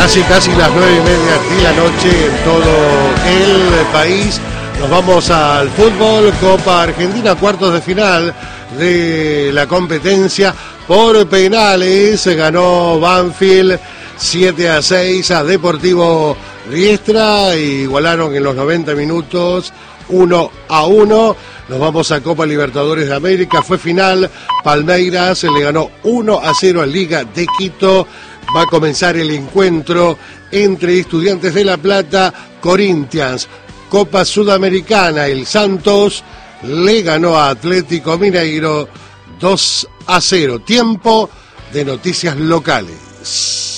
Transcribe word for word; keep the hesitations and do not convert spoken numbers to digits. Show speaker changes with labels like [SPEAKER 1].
[SPEAKER 1] Casi, casi las nueve y media de la noche en todo el país. Nos vamos al fútbol. Copa Argentina, cuartos de final de la competencia. Por penales ganó Banfield siete a seis a Deportivo Riestra. Igualaron en los noventa minutos uno a uno. Nos vamos a Copa Libertadores de América. Fue final. Palmeiras le ganó uno a cero a Liga de Quito. Va a comenzar el encuentro entre Estudiantes de La Plata, Corinthians. Copa Sudamericana, el Santos le ganó a Atlético Mineiro dos a cero. Tiempo de noticias locales.